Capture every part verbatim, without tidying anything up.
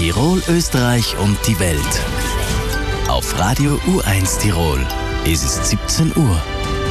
Tirol, Österreich und die Welt. Auf Radio U eins Tirol. Es ist siebzehn Uhr.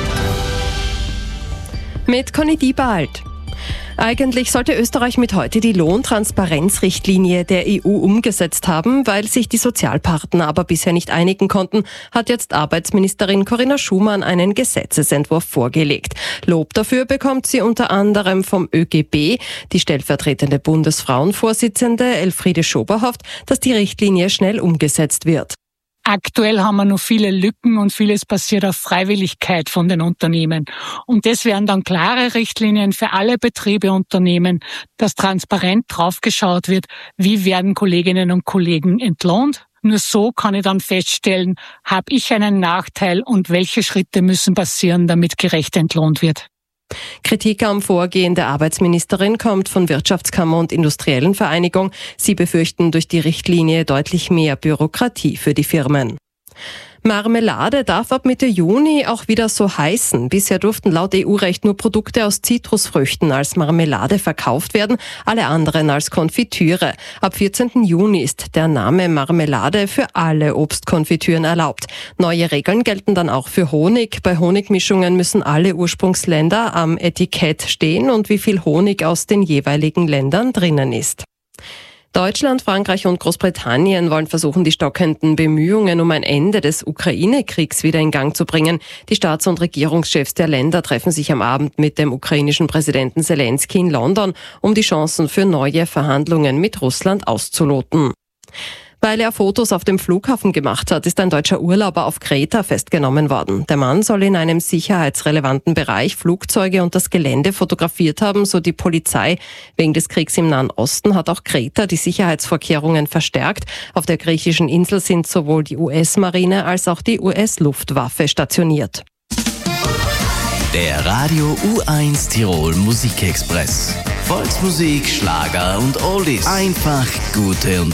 Mit Conny Diebald. Eigentlich sollte Österreich mit heute die Lohntransparenzrichtlinie der E U umgesetzt haben, weil sich die Sozialpartner aber bisher nicht einigen konnten, hat jetzt Arbeitsministerin Corinna Schumann einen Gesetzesentwurf vorgelegt. Lob dafür bekommt sie unter anderem vom Ö G B. Die stellvertretende Bundesfrauenvorsitzende Elfriede Schober hofft, dass die Richtlinie schnell umgesetzt wird. Aktuell haben wir noch viele Lücken und vieles passiert auf Freiwilligkeit von den Unternehmen. Und das wären dann klare Richtlinien für alle Betriebe und Unternehmen, dass transparent draufgeschaut wird, wie werden Kolleginnen und Kollegen entlohnt. Nur so kann ich dann feststellen, habe ich einen Nachteil und welche Schritte müssen passieren, damit gerecht entlohnt wird. Kritik am Vorgehen der Arbeitsministerin kommt von Wirtschaftskammer und Industriellen Vereinigung. Sie befürchten durch die Richtlinie deutlich mehr Bürokratie für die Firmen. Marmelade darf ab Mitte Juni auch wieder so heißen. Bisher durften laut E U-Recht nur Produkte aus Zitrusfrüchten als Marmelade verkauft werden, alle anderen als Konfitüre. Ab vierzehnten Juni ist der Name Marmelade für alle Obstkonfitüren erlaubt. Neue Regeln gelten dann auch für Honig. Bei Honigmischungen müssen alle Ursprungsländer am Etikett stehen und wie viel Honig aus den jeweiligen Ländern drinnen ist. Deutschland, Frankreich und Großbritannien wollen versuchen, die stockenden Bemühungen um ein Ende des Ukraine-Kriegs wieder in Gang zu bringen. Die Staats- und Regierungschefs der Länder treffen sich am Abend mit dem ukrainischen Präsidenten Zelensky in London, um die Chancen für neue Verhandlungen mit Russland auszuloten. Weil er Fotos auf dem Flughafen gemacht hat, ist ein deutscher Urlauber auf Kreta festgenommen worden. Der Mann soll in einem sicherheitsrelevanten Bereich Flugzeuge und das Gelände fotografiert haben, so die Polizei. Wegen des Kriegs im Nahen Osten hat auch Kreta die Sicherheitsvorkehrungen verstärkt. Auf der griechischen Insel sind sowohl die U S-Marine als auch die U S-Luftwaffe stationiert. Der Radio U eins Tirol Musikexpress. Volksmusik, Schlager und Oldies. Einfach gute und